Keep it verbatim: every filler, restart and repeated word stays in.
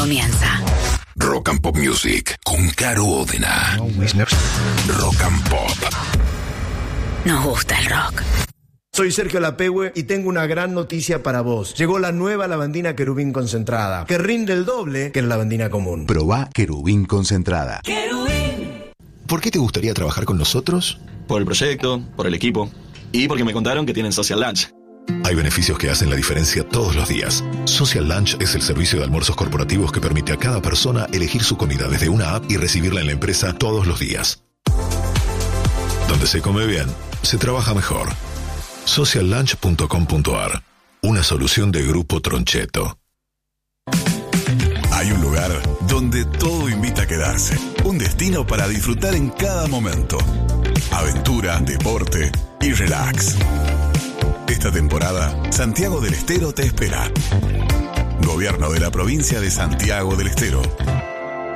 comienza. Rock and Pop Music con Caro Ódena. No, Wisner. Rock and Pop. Nos gusta el rock. Soy Sergio Lapehue y tengo una gran noticia para vos. Llegó la nueva lavandina Querubín concentrada, que rinde el doble que la lavandina común. Probá Querubín concentrada. Querubín. ¿Por qué te gustaría trabajar con nosotros? Por el proyecto, por el equipo y porque me contaron que tienen Social Lunch. Hay beneficios que hacen la diferencia todos los días. Social Lunch es el servicio de almuerzos corporativos que permite a cada persona elegir su comida desde una app y recibirla en la empresa todos los días. Donde se come bien, se trabaja mejor. social lunch punto com punto a r. Una solución de Grupo Troncheto. Hay un lugar donde todo invita a quedarse. Un destino para disfrutar en cada momento. Aventura, deporte y relax. Esta temporada, Santiago del Estero te espera. Gobierno de la provincia de Santiago del Estero.